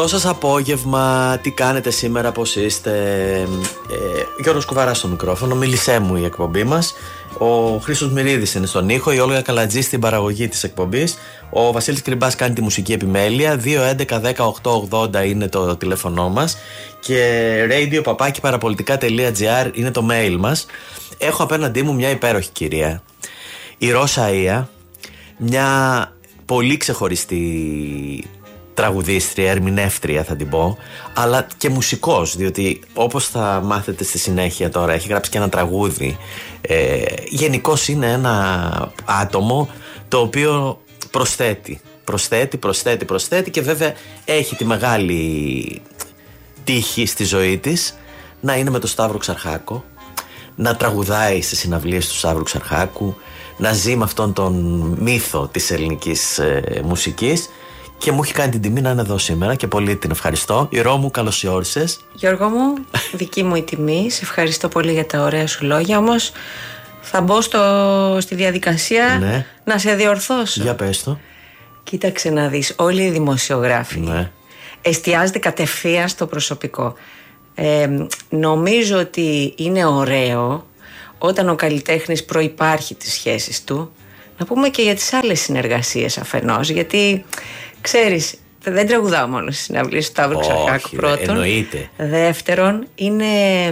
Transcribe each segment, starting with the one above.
Σας απόγευμα, τι κάνετε σήμερα, πώς είστε? Γιώργος Κουβαράς στο μικρόφωνο, μίλησέ μου η εκπομπή μας. Ο Χρήστος Μυρίδης είναι στον ήχο, η Όλγα Καλατζή στην παραγωγή της εκπομπής. Ο Βασίλης Κρυμπάς κάνει τη μουσική επιμέλεια. 2.11.10.880 είναι το τηλέφωνό μας. Και radio@parapolitica.gr είναι το mail μας. Έχω απέναντί μου μια υπέροχη κυρία, η Ρώσα Αία, μια πολύ ξεχωριστή τραγουδίστρια, ερμηνεύτρια θα την πω, αλλά και μουσικός, διότι όπως θα μάθετε στη συνέχεια τώρα έχει γράψει και ένα τραγούδι. Γενικώς είναι ένα άτομο το οποίο προσθέτει και βέβαια έχει τη μεγάλη τύχη στη ζωή της να είναι με τον Σταύρο Ξαρχάκο, να τραγουδάει στις συναυλίες του Σταύρου Ξαρχάκου, να ζει με αυτόν τον μύθο της ελληνικής μουσικής. Και μου έχει κάνει την τιμή να είναι εδώ σήμερα και πολύ την ευχαριστώ. Η Ρώμου, καλώς όρισες. Γιώργο μου, δική μου η τιμή. Σε ευχαριστώ πολύ για τα ωραία σου λόγια. Όμως θα μπω στη διαδικασία να σε διορθώσω. Για πες το. Κοίταξε να δεις, όλοι οι δημοσιογράφοι εστιάζεται κατευθείαν στο προσωπικό. Νομίζω ότι είναι ωραίο όταν ο καλλιτέχνης προϋπάρχει τις σχέσεις του. Να πούμε και για τις άλλες συνεργασίες αφενός, γιατί ξέρεις, δεν τραγουδάω μόνο στις συναυλίες του Σταύρου Ξαρχάκου πρώτον. Εννοείται. Δεύτερον, είναι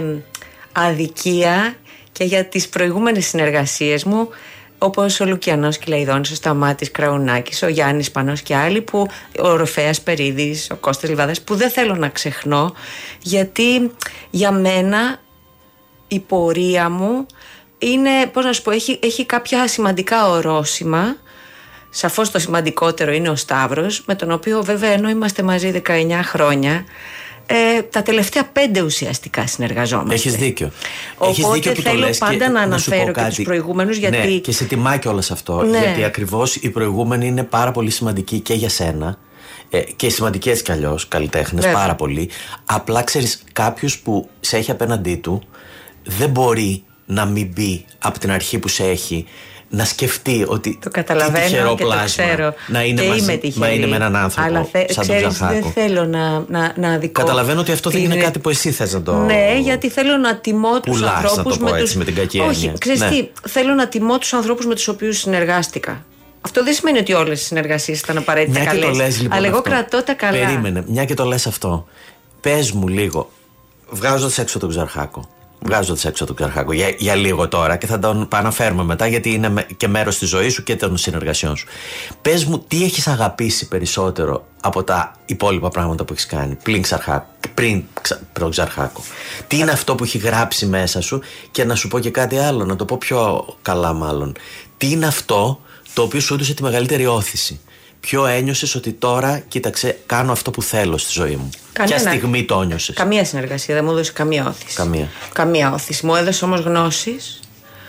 αδικία και για τις προηγούμενες συνεργασίες μου, όπως ο Λουκιανός Κυλαϊδόνης, ο Σταμάτης Κραουνάκης, ο Γιάννης Πανός και άλλοι, ο Ορφέας Περίδης, ο Κώστας Λιβάδας, που δεν θέλω να ξεχνώ, γιατί για μένα η πορεία μου είναι, πώς να σου πω, έχει κάποια σημαντικά ορόσημα. Σαφώς το σημαντικότερο είναι ο Σταύρος, με τον οποίο βέβαια, ενώ είμαστε μαζί 19 χρόνια, τα τελευταία 5 ουσιαστικά συνεργαζόμαστε. Έχεις δίκιο. Οπότε θέλω πάντα να αναφέρω και τους προηγούμενους, γιατί... Ναι, και σε τιμά κιόλας αυτό, γιατί ακριβώς οι προηγούμενοι είναι πάρα πολύ σημαντικοί και για σένα. Και σημαντικοί έτσι κι αλλιώς καλλιτέχνες, πάρα πολύ. Απλά ξέρεις, κάποιος που σε έχει απέναντί του δεν μπορεί να μην μπει από την αρχή που σε έχει, να σκεφτεί ότι το καταλαβαίνω και το ξέρω να είναι, μα είναι με έναν άνθρωπο, αλλά σαν τον Ξαρχάκο. Δεν θέλω να αδικώ. Καταλαβαίνω ότι αυτό δεν είναι κάτι που εσύ θες να το... Ναι, γιατί θέλω να τιμώ τους ανθρώπους να το πω έτσι, με την κακή έννοια. Όχι, ξέρεις τι, θέλω να τιμώ τους ανθρώπους με τους οποίους συνεργάστηκα. Αυτό δεν σημαίνει ότι όλες οι συνεργασίες ήταν απαραίτητα καλές. Λοιπόν, αλλά εγώ κρατώ τα καλά. Περίμενε, μια και το λες αυτό. Πες μου λίγο, βγάζοντας έξω τον Ξαρχάκο. Για λίγο τώρα και θα τον αναφέρουμε μετά, γιατί είναι και μέρος της ζωής σου και των συνεργασιών σου. Πες μου, τι έχεις αγαπήσει περισσότερο από τα υπόλοιπα πράγματα που έχεις κάνει πριν Ξαρχάκο? Τι είναι αυτό που έχει γράψει μέσα σου? Και να σου πω και κάτι άλλο, να το πω πιο καλά μάλλον. Τι είναι αυτό το οποίο σου έδωσε τη μεγαλύτερη όθηση? Ποιο ένιωσες ότι τώρα, κοίταξε, κάνω αυτό που θέλω στη ζωή μου? Ποια στιγμή το ένιωσες? Καμία συνεργασία, δεν μου έδωσε καμία όθηση. Καμία όθηση. Μου έδωσε όμως γνώσεις.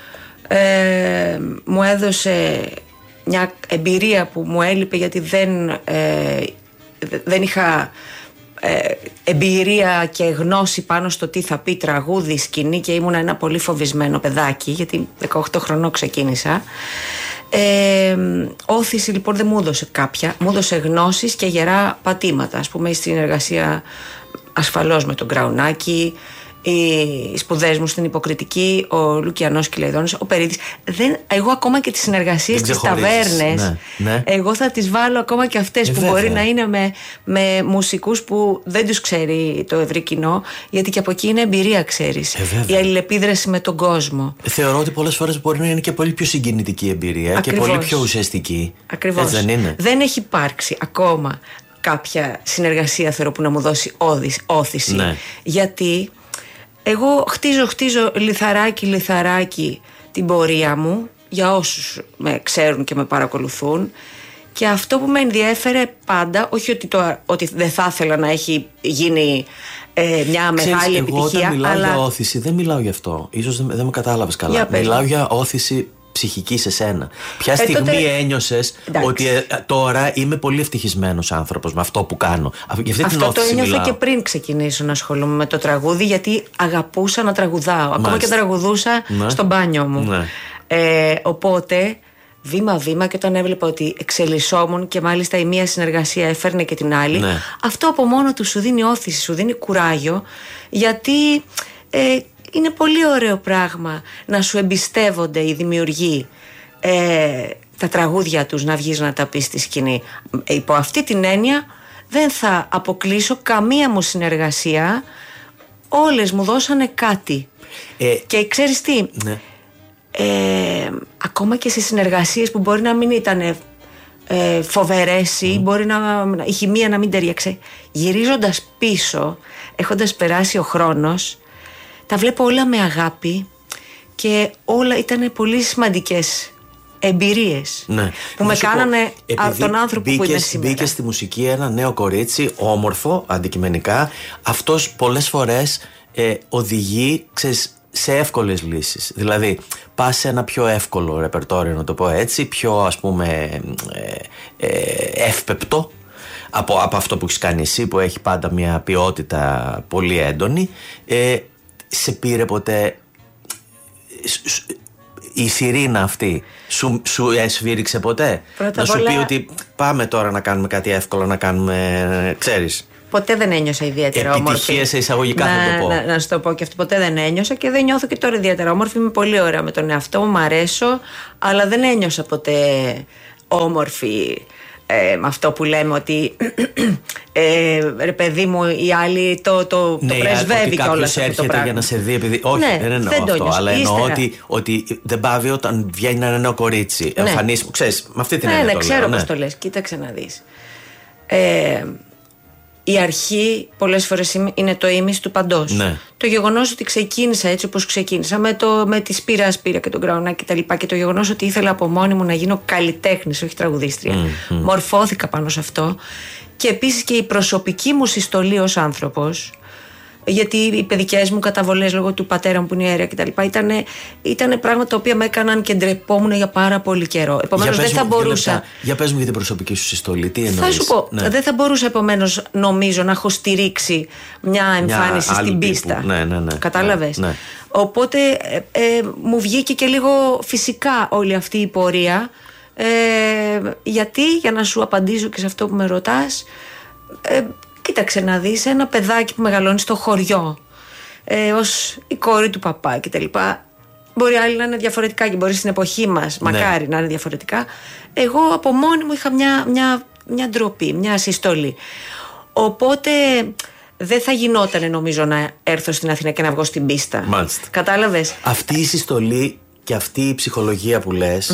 Μου έδωσε μια εμπειρία που μου έλειπε, γιατί δεν είχα εμπειρία και γνώση πάνω στο τι θα πει τραγούδι, σκηνή, και ήμουν ένα πολύ φοβισμένο παιδάκι, γιατί 18 χρονών ξεκίνησα. Όθηση λοιπόν δεν μου έδωσε κάποια, μου έδωσε γνώσεις και γερά πατήματα. Ας πούμε, στην εργασία ασφαλώς με τον Κραουνάκη, οι σπουδές μου στην Υποκριτική, ο Λουκιανός Κυλαϊδόνης, ο Περίδης. Εγώ ακόμα και τις συνεργασίες στις ταβέρνες, εγώ θα τις βάλω ακόμα και αυτές που μπορεί να είναι με μουσικούς που δεν τους ξέρει το ευρύ κοινό, γιατί και από εκεί είναι εμπειρία, ξέρεις. Η αλληλεπίδραση με τον κόσμο. Θεωρώ ότι πολλές φορές μπορεί να είναι και πολύ πιο συγκινητική εμπειρία. Ακριβώς. Και πολύ πιο ουσιαστική. Ακριβώς. Έτσι δεν είναι? Δεν έχει υπάρξει ακόμα κάποια συνεργασία, θεωρώ, που να μου δώσει όθηση. Γιατί εγώ χτίζω λιθαράκι την πορεία μου, για όσους με ξέρουν και με παρακολουθούν, και αυτό που με ενδιέφερε πάντα, όχι ότι δεν θα ήθελα να έχει γίνει μια μεγάλη επιτυχία. Εγώ όταν μιλάω για όθηση δεν μιλάω γι' αυτό. Ίσως δεν με κατάλαβες καλά. Μιλάω για όθηση ψυχική σε σένα. Ποια στιγμή ένιωσες ότι τώρα είμαι πολύ ευτυχισμένος άνθρωπος με αυτό που κάνω? Αυτό το ένιωθα και πριν ξεκινήσω να ασχολούμαι με το τραγούδι, γιατί αγαπούσα να τραγουδάω. Ακόμα και τραγουδούσα στο μπάνιο μου. Οπότε βήμα-βήμα, και όταν έβλεπα ότι εξελισσόμουν και μάλιστα η μία συνεργασία έφερνε και την άλλη, Ναι. αυτό από μόνο του σου δίνει όθηση, σου δίνει κουράγιο, γιατί είναι πολύ ωραίο πράγμα να σου εμπιστεύονται οι δημιουργοί τα τραγούδια τους, να βγεις να τα πεις στη σκηνή. Υπό αυτή την έννοια δεν θα αποκλείσω καμία μου συνεργασία. Όλες μου δώσανε κάτι. Και ξέρεις τι, Ναι. ακόμα και σε συνεργασίες που μπορεί να μην ήταν φοβερές ή μπορεί η χημεία να μην ταιριάξε, γυρίζοντας πίσω, έχοντας περάσει ο χρόνος, τα βλέπω όλα με αγάπη και όλα ήταν πολύ σημαντικές εμπειρίες, Ναι. που Να με σου πω, κάνανε επειδή τον άνθρωπο που είμαι σήμερα. Μπήκε στη μουσική ένα νέο κορίτσι, όμορφο αντικειμενικά. Αυτός πολλές φορές οδηγεί, ξέρεις, σε εύκολες λύσεις. Δηλαδή πας σε ένα πιο εύκολο ρεπερτόριο, να το πω έτσι, πιο ας πούμε εύπεπτο από αυτό που έχεις κάνει εσύ, που έχει πάντα μια ποιότητα πολύ έντονη. Σε πήρε ποτέ η σιρήνα αυτή, σου εσφύριξε ποτέ? Πρώτα να σου απ' όλα, πει ότι πάμε τώρα να κάνουμε κάτι εύκολο, να κάνουμε, ξέρεις, ποτέ δεν ένιωσα ιδιαίτερα όμορφη. επιτυχία σε εισαγωγικά, θα το πω. Να σου το πω και αυτό, ποτέ δεν ένιωσα και δεν νιώθω και τώρα ιδιαίτερα όμορφη. Είμαι πολύ ωραία με τον εαυτό μου, μ' αρέσω, αλλά δεν ένιωσα ποτέ όμορφη. Με αυτό που λέμε ότι ρε παιδί μου, η άλλη το πρεσβεύει κιόλας αυτό το πράγμα. Για να σε δει, επειδή. Όχι, Ναι, δεν εννοώ δεν το αυτό. νιώσα. Αλλά εννοώ Ύστερα. ότι δεν πάβει όταν βγαίνει ένα νέο κορίτσι. Ναι. Εμφανίσιμο, ξέρεις, με αυτή την έννοια. Ναι, το ξέρω λέω, πώς το λες. Κοίταξε να δεις. Η αρχή πολλές φορές είναι το ίμιση του παντός. Ναι. Το γεγονός ότι ξεκίνησα έτσι όπως ξεκίνησα, με τη Σπύρα και τον Κραουνάκη και τα λοιπά, και το γεγονός ότι ήθελα από μόνη μου να γίνω καλλιτέχνης, όχι τραγουδίστρια. Μορφώθηκα πάνω σε αυτό. Και επίσης και η προσωπική μου συστολή ως άνθρωπος, γιατί οι παιδικές μου καταβολές λόγω του πατέρα μου που είναι ιερέα και τα λοιπά ήταν πράγματα τα οποία με έκαναν και ντρεπόμουν για πάρα πολύ καιρό. Επομένως δεν θα μπορούσα. Για πες μου για την προσωπική σου συστολή, τι εννοείς? Θα σου πω, ναι. δεν θα μπορούσα επομένως, νομίζω, να έχω στηρίξει μια εμφάνιση στην πίστα. Ναι. Κατάλαβες. Ναι. Οπότε μου βγήκε και λίγο φυσικά όλη αυτή η πορεία. Γιατί, για να σου απαντήσω και σε αυτό που με ρωτάς, κοίταξε να δεις ένα παιδάκι που μεγαλώνει στο χωριό ως η κόρη του παπά και τα λοιπά. Μπορεί άλλοι να είναι διαφορετικά και μπορεί στην εποχή μας, μακάρι να είναι διαφορετικά. Εγώ από μόνη μου είχα μια ντροπή, μια συστολή. Οπότε δεν θα γινότανε, νομίζω, να έρθω στην Αθήνα και να βγω στην πίστα. Μάλιστα. Κατάλαβες. Αυτή η συστολή και αυτή η ψυχολογία που λες,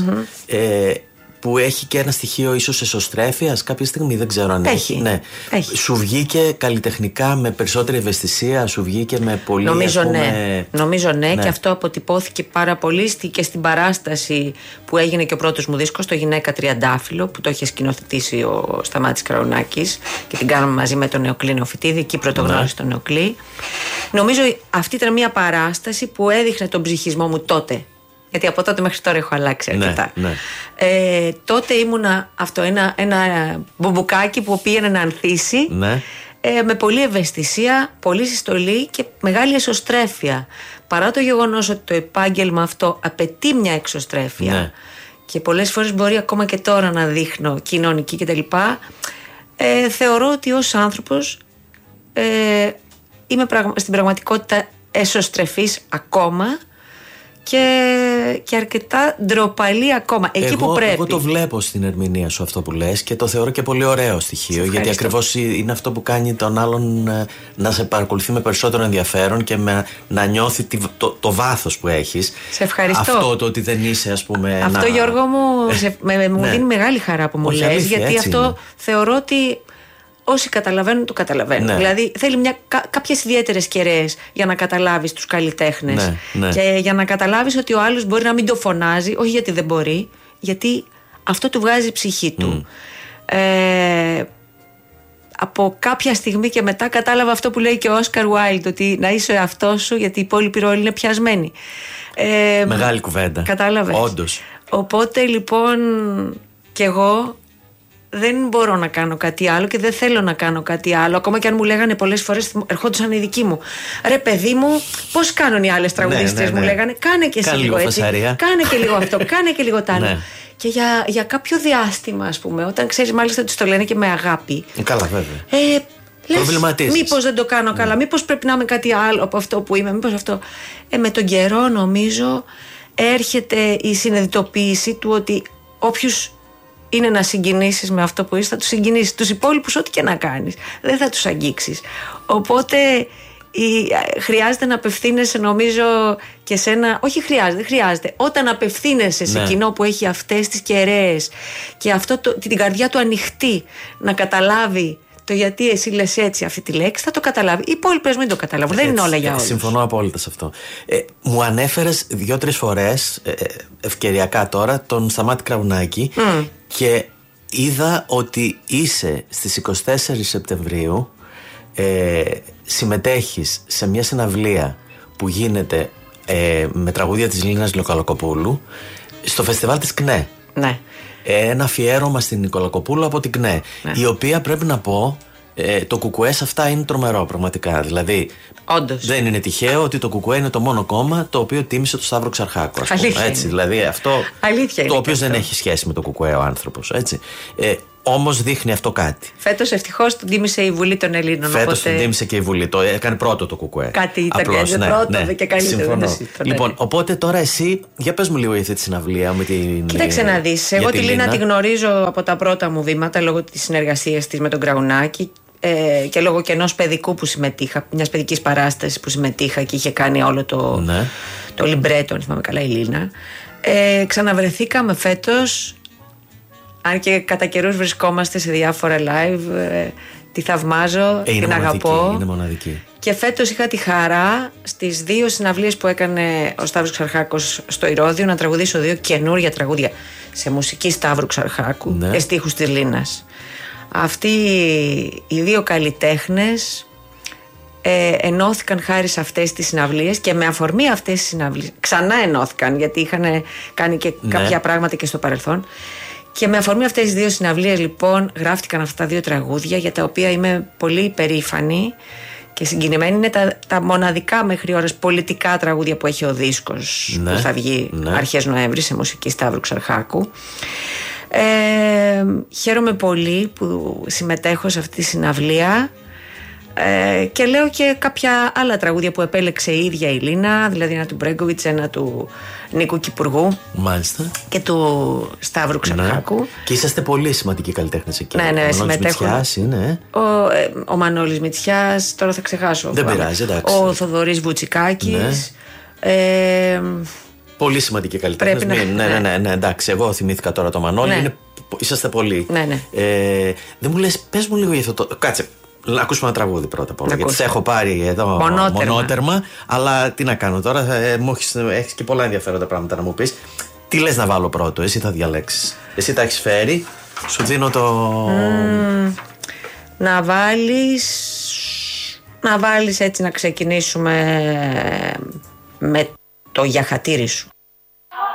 που έχει και ένα στοιχείο ίσως εσωστρέφειας κάποια στιγμή, δεν ξέρω αν έχει. Ναι. Έχει. Σου βγήκε καλλιτεχνικά με περισσότερη ευαισθησία, σου βγήκε με πολύ, Νομίζω ναι, και αυτό αποτυπώθηκε πάρα πολύ και στην παράσταση που έγινε και ο πρώτος μου δίσκος, το Γυναίκα Τριαντάφυλλο, που το είχε σκηνοθετήσει ο Σταμάτης Κραουνάκης και την κάναμε μαζί με τον Νεοκλή Νεοφυτίδη, εκεί πρωτογνώρισε τον Νεοκλή. Νομίζω αυτή ήταν μια παράσταση που έδειχνε τον ψυχισμό μου τότε. Γιατί από τότε μέχρι τώρα έχω αλλάξει αρκετά. Ναι. Τότε ήμουνα ένα μπουμπουκάκι που πήγαινε να ανθίσει, με πολλή ευαισθησία, πολλή συστολή και μεγάλη εσωστρέφεια. Παρά το γεγονός ότι το επάγγελμα αυτό απαιτεί μια εξωστρέφεια, και πολλές φορές μπορεί ακόμα και τώρα να δείχνω κοινωνική κτλ. Θεωρώ ότι ως άνθρωπος είμαι στην πραγματικότητα εσωστρεφής ακόμα και αρκετά ντροπαλή ακόμα. Εκεί που πρέπει. Εγώ το βλέπω στην ερμηνεία σου αυτό που λες και το θεωρώ και πολύ ωραίο στοιχείο, γιατί ακριβώς είναι αυτό που κάνει τον άλλον να σε παρακολουθεί με περισσότερο ενδιαφέρον και να νιώθει το βάθος που έχεις. Σε ευχαριστώ. Αυτό το ότι δεν είσαι, ας πούμε. Αυτό, Γιώργο μου δίνει μεγάλη χαρά που μου λες, γιατί αυτό είναι. Θεωρώ ότι όσοι καταλαβαίνουν, το καταλαβαίνουν. Δηλαδή θέλει κάποιες ιδιαίτερες κεραίες για να καταλάβεις τους καλλιτέχνες. Και για να καταλάβεις ότι ο άλλος μπορεί να μην το φωνάζει, όχι γιατί δεν μπορεί, γιατί αυτό του βγάζει η ψυχή του. Από κάποια στιγμή και μετά κατάλαβα αυτό που λέει και ο Όσκαρ Wilde, ότι να είσαι ο εαυτός σου, γιατί οι υπόλοιποι ρόλοι είναι πιασμένοι. Μεγάλη κουβέντα. Κατάλαβες. Όντως. Οπότε λοιπόν κι εγώ δεν μπορώ να κάνω κάτι άλλο και δεν θέλω να κάνω κάτι άλλο. Ακόμα και αν μου λέγανε πολλές φορές, ερχόντουσαν οι δικοί μου. Ρε παιδί μου, πώς κάνουν οι άλλες τραγουδίστριες, μου λέγανε. Κάνε και εσύ λίγο έτσι. Κάνε και λίγο αυτό, κάνε και λίγο τ' άλλο. Ναι. Και για κάποιο διάστημα, ας πούμε, όταν ξέρεις μάλιστα ότι το λένε και με αγάπη. Καλά, βέβαια. Μήπως δεν το κάνω καλά, μήπως πρέπει να είμαι κάτι άλλο από αυτό που είμαι, μήπως αυτό. Με τον καιρό, νομίζω, έρχεται η συνειδητοποίηση του ότι όποιους είναι να συγκινήσεις με αυτό που είσαι, θα τους συγκινήσεις. Τους υπόλοιπους, ό,τι και να κάνεις, δεν θα τους αγγίξεις. Οπότε χρειάζεται να απευθύνεσαι, νομίζω, και σε ένα. Όχι, δεν χρειάζεται. Όταν απευθύνεσαι σε κοινό που έχει αυτές τις κεραίες και την καρδιά του ανοιχτή να καταλάβει το γιατί εσύ λες έτσι αυτή τη λέξη, θα το καταλάβει. Οι υπόλοιπες μην το καταλάβουν. Δεν είναι όλα για όλους. Συμφωνώ απόλυτα σε αυτό. Μου ανέφερες 2-3 φορές, ευκαιριακά τώρα, τον Σταμάτη Κραουνάκη και είδα ότι είσαι στις 24 Σεπτεμβρίου, συμμετέχεις σε μια συναυλία που γίνεται με τραγούδια της Λίνας Νικολακοπούλου στο φεστιβάλ της ΚΝΕ. Ναι. Ένα αφιέρωμα στην Νικολακοπούλου από την ΚΝΕ, η οποία, πρέπει να πω, το κουκουέ σε αυτά είναι τρομερό πραγματικά. Δηλαδή, όντως, δεν είναι τυχαίο ότι το κουκουέ είναι το μόνο κόμμα το οποίο τίμησε το Σταύρο Ξαρχάκο, ας πούμε, έτσι, δηλαδή αυτό, το οποίο δεν έχει σχέση με το κουκουέ ο άνθρωπος, έτσι. Όμως δείχνει αυτό κάτι. Φέτος ευτυχώς τον τίμησε η Βουλή των Ελλήνων. Φέτος τον τίμησε και η Βουλή. Το έκανε πρώτο το κουκουέ. Κάτι ήταν πρώτο και καλύτερο. Συμφωνώ. Λοιπόν, οπότε τώρα εσύ, για πες μου λίγο για αυτή τη συναυλία με την. Κοίταξε να δεις. Εγώ τη Λίνα τη γνωρίζω από τα πρώτα μου βήματα λόγω της συνεργασίας της με τον Κραουνάκη και λόγω και ενός παιδικού που συμμετείχα, μιας παιδικής παράστασης που συμμετείχα και είχε κάνει όλο το λιμπρέτο, αν θυμάμαι καλά, η Λίνα. Ξαναβρεθήκαμε φέτος. Αν και κατά καιρούς βρισκόμαστε σε διάφορα live, τη θαυμάζω, την αγαπώ. Είναι μοναδική. Και φέτος είχα τη χαρά στις 2 συναυλίες που έκανε ο Σταύρος Ξαρχάκος στο Ηρώδειο να τραγουδήσω 2 καινούρια τραγούδια σε μουσική Σταύρου Ξαρχάκου και στίχους της Λίνας. Αυτοί οι 2 καλλιτέχνες ενώθηκαν χάρη σε αυτές τις συναυλίες και με αφορμή αυτές τις συναυλίες ξανά ενώθηκαν, γιατί είχαν κάνει και κάποια πράγματα και στο παρελθόν. Και με αφορμή αυτές τις 2 συναυλίες, λοιπόν, γράφτηκαν αυτά τα 2 τραγούδια για τα οποία είμαι πολύ υπερήφανη και συγκινημένη. Είναι τα μοναδικά μέχρι ώρας πολιτικά τραγούδια που έχει ο δίσκος που θα βγει αρχές Νοέμβρη σε μουσική Σταύρου Ξαρχάκου. Χαίρομαι πολύ που συμμετέχω σε αυτή τη συναυλία και λέω και κάποια άλλα τραγούδια που επέλεξε η ίδια η Λίνα, δηλαδή ένα του Μπρέγκοβιτς, ένα του Νίκου Κυπουργού. Μάλιστα. Και του Σταύρου Ξαρχάκου. Και είσαστε πολύ σημαντικοί καλλιτέχνες εκεί. Ναι, συμμετέχουν. Ο Μανώλης Μητσιάς, τώρα θα ξεχάσω. Δεν πειράζει, εντάξει. Ο Θοδωρής Βουτσικάκης. Πολύ σημαντικοί καλλιτέχνες. Ναι, εντάξει. Εγώ θυμήθηκα τώρα το Μανώλη. Είσαστε πολλοί. Δεν μου λες, πες μου λίγο για αυτό το. Κάτσε. Να ακούσουμε ένα τραγούδι πρώτα απ' όλα. Γιατί σε έχω πάρει εδώ μονότερμα. Αλλά τι να κάνω τώρα, έχεις και πολλά ενδιαφέροντα πράγματα να μου πεις. Τι λες να βάλω πρώτο, εσύ θα διαλέξεις. Εσύ τα έχεις φέρει, σου δίνω το. Να βάλεις έτσι, να ξεκινήσουμε με το «Για χατήρι σου».